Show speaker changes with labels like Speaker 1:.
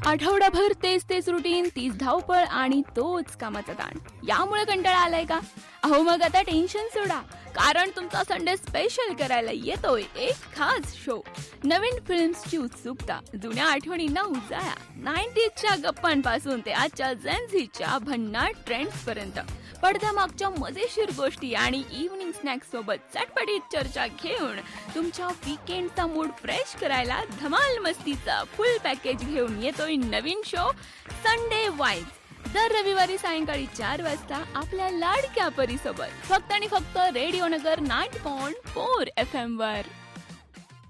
Speaker 1: आठवडाभर तेच तेच रुटीन, तीच धावपळ आणि तोच कामाचा ताण. यामुळे कंटाळा आलाय का? अहो मग आता टेन्शन सोडा, कारण तुमचा संडे स्पेशल करायला येतोय एक खास शो. नवीन फिल्म्सची उत्सुकता, जुन्या आठवणींना उजाळा, 90sच्या गप्पांपासून ते आजच्या जेनझीच्या भन्नाट ट्रेंड्स पर्यंत. पडद्यामागच्या मजेशीर गोष्टी आणि इव्हनिंग स्नॅक्स सोबत चटपटीत चर्चा घेऊन तुमच्या वीकेंडचा मूड फ्रेश करायला धमाल मस्तीचा फुल पॅकेज घेऊन येतोय नवीन शो संडे वाईब्स. दर रविवारी सायंकाळी 4 वाजता आपल्या लाडक्या परीसोबत, फक्त आणि फक्त रेडिओ नगर 90.4 FM वर.